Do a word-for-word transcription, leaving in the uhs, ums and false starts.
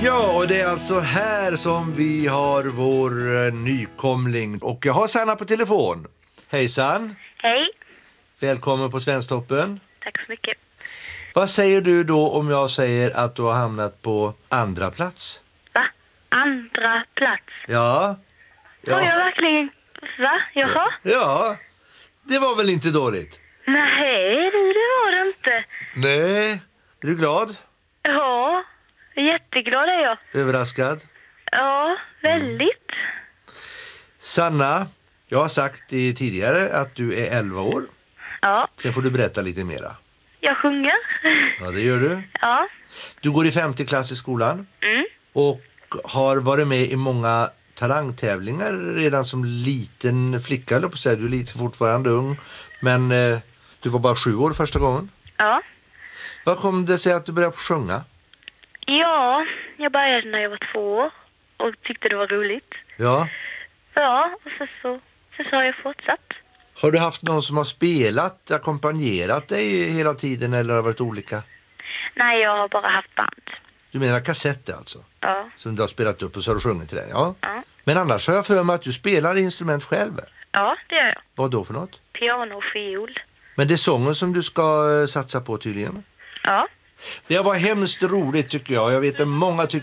Ja, och det är alltså här som vi har vår eh, nykomling. Och jag har Sanna på telefon. Hejsan. Hej. Välkommen på Svensktoppen. Tack så mycket. Vad säger du då om jag säger att du har hamnat på andra plats? Va? Andra plats? Ja. Ja. Har jag verkligen... Va? Jaha? Ja, det var väl inte dåligt? Nej, det, det var det inte. Nej, är du glad? Ja, jätteglad är jag. Överraskad? Ja, väldigt. Sanna, jag har sagt i tidigare att du är elva år. Ja. Sen får du berätta lite mera. Jag sjunger. Ja, det gör du. Ja. Du går i femte klass i skolan. Mm. Och har varit med i många talangtävlingar redan som liten flicka, eller på att säga. Du är lite fortfarande ung. Men eh, du var bara sju år första gången. Ja. Vad kom det sig att du började få sjunga? Ja, jag började när jag var två år och tyckte det var roligt. Ja. Ja, och så, så, så, så har jag fortsatt. Har du haft någon som har spelat, ackompanjerat dig hela tiden, eller har det varit olika? Nej, jag har bara haft band. Du menar kassetter alltså? Ja. Som du har spelat upp och så har du sjungit till det, ja. Ja. Men annars har jag för mig att du spelar instrument själv. Ja, det gör jag. Vad då för något? Piano och fiol. Men det är sången som du ska eh, satsa på tydligen. Ja. Det var hemskt roligt tycker jag. Jag vet att många tycker